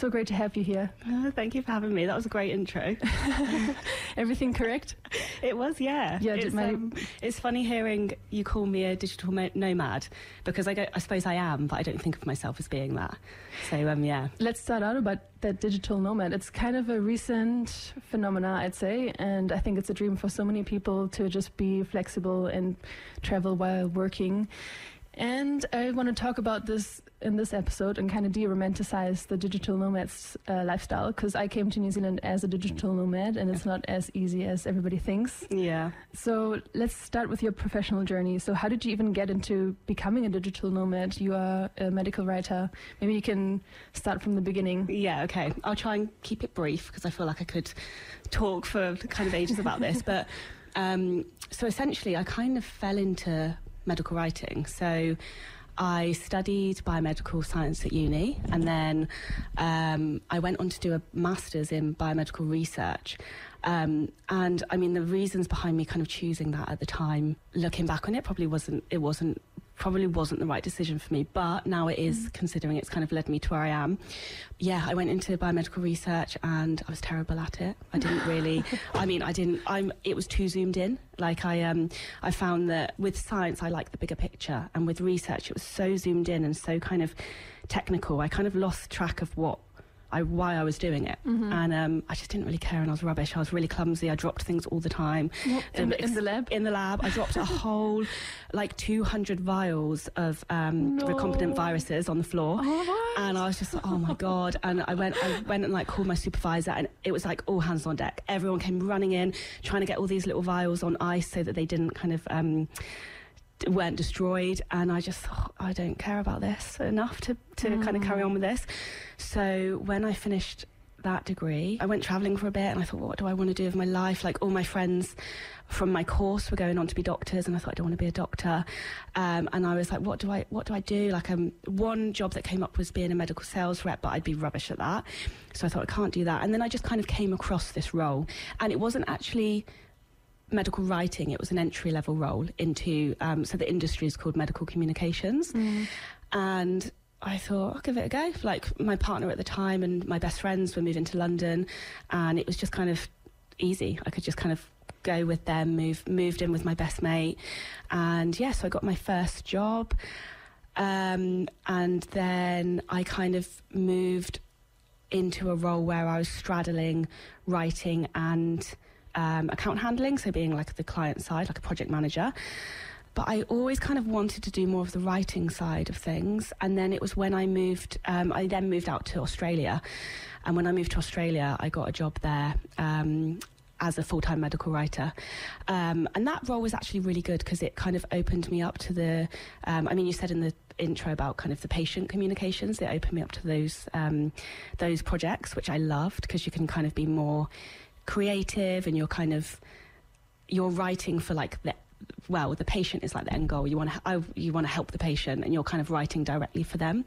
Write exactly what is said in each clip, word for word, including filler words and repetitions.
So great to have you here. Uh, thank you for having me. That was a great intro. Everything correct? It was, yeah. Yeah. It's, Did my... um, it's funny hearing you call me a digital mo- nomad because I, go, I suppose I am, but I don't think of myself as being that. So, um, yeah. Let's start out about that digital nomad. It's kind of a recent phenomena, I'd say, and I think it's a dream for so many people to just be flexible and travel while working. And I want to talk about this in this episode and kind of de-romanticize the digital nomad's uh, lifestyle, because I came to New Zealand as a digital nomad and it's not as easy as everybody thinks. Yeah. So let's start with your professional journey. So how did you even get into becoming a digital nomad? You are a medical writer. Maybe you can start from the beginning. Yeah, okay. I'll try and keep it brief because I feel like I could talk for kind of ages about this. But um, so essentially I kind of fell into medical writing. So I studied biomedical science at uni, and then um, I went on to do a master's in biomedical research. Um, and I mean, the reasons behind me kind of choosing that at the time, looking back on it, probably wasn't, it wasn't, probably wasn't the right decision for me. But now it is, mm. considering it's kind of led me to where I am. Yeah, I went into biomedical research and I was terrible at it. I didn't really, I mean, I didn't, I'm, it was too zoomed in. Like I, um, I found that with science, I like the bigger picture. And with research, it was so zoomed in and so kind of technical. I kind of lost track of what I, why I was doing it. Mm-hmm. And um, I just didn't really care, and I was rubbish. I was really clumsy. I dropped things all the time. Well, in, the, in the lab? In the lab. I dropped a whole, like, two hundred vials of um, no. recombinant viruses on the floor. Oh, what? And I was just like, oh, my God. And I went, I went and, like, called my supervisor, and it was, like, all hands on deck. Everyone came running in, trying to get all these little vials on ice so that they didn't kind of... Um, weren't destroyed, and I just thought, I don't care about this enough to, to mm. kind of carry on with this. So when I finished that degree, I went travelling for a bit, and I thought, well, what do I want to do with my life? Like, all my friends from my course were going on to be doctors, and I thought, I don't want to be a doctor. Um, and I was like, what do I what do I do? Like, um, one job that came up was being a medical sales rep, but I'd be rubbish at that. So I thought, I can't do that. And then I just kind of came across this role, and it wasn't actually medical writing, it was an entry-level role into, um, so the industry is called medical communications. Mm. And I thought, I'll give it a go. Like, my partner at the time and my best friends were moving to London, and it was just kind of easy. I could just kind of go with them, move, moved in with my best mate. And yeah, so I got my first job. Um, and then I kind of moved into a role where I was straddling writing and Um, account handling, so being like the client side, like a project manager. But I always kind of wanted to do more of the writing side of things. And then it was when I moved, um, I then moved out to Australia. And when I moved to Australia, I got a job there um, as a full-time medical writer. Um, and that role was actually really good because it kind of opened me up to the, um, I mean, you said in the intro about kind of the patient communications, it opened me up to those, um, those projects, which I loved, because you can kind of be more creative, and you're kind of you're writing for like the well the patient is like the end goal. You want to I, you want to help the patient, and you're kind of writing directly for them.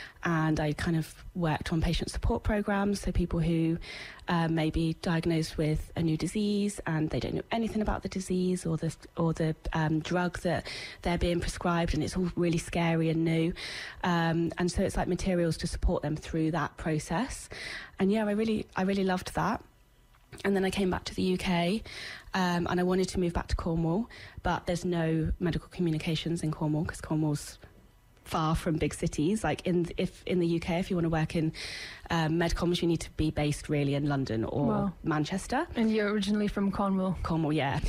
And I kind of worked on patient support programs, so people who uh, may be diagnosed with a new disease and they don't know anything about the disease or the or the um, drug that they're being prescribed, and it's all really scary and new. Um, and so it's like materials to support them through that process. And yeah, I really I really loved that. And then I came back to the U K, um, and I wanted to move back to Cornwall, but there's no medical communications in Cornwall because Cornwall's far from big cities. Like in if in the U K, if you want to work in um, medcoms, you need to be based really in London or wow. Manchester. And you're originally from Cornwall? Cornwall, yeah.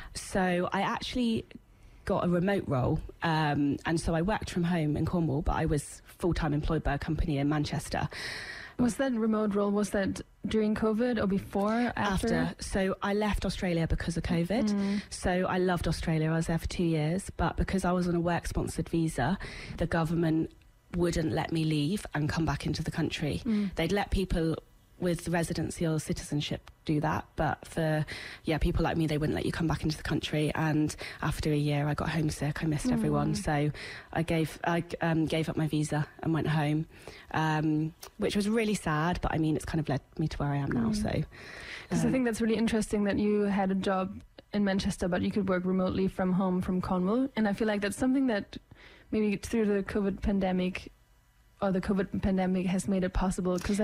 So I actually got a remote role, um, and so I worked from home in Cornwall, but I was full-time employed by a company in Manchester. Was that remote role, was that during COVID or before, after? After. So I left Australia because of COVID. Mm. So I loved Australia. I was there for two years. But because I was on a work-sponsored visa, the government wouldn't let me leave and come back into the country. Mm. They'd let people with residency or citizenship do that, but for yeah people like me, they wouldn't let you come back into the country. And after a year I got homesick. I missed mm. everyone, so I gave I um, gave up my visa and went home, um, which was really sad, but I mean it's kind of led me to where I am now. mm. So because um, I think that's really interesting that you had a job in Manchester but you could work remotely from home from Cornwall, and I feel like that's something that maybe through the COVID pandemic or the COVID pandemic has made it possible, because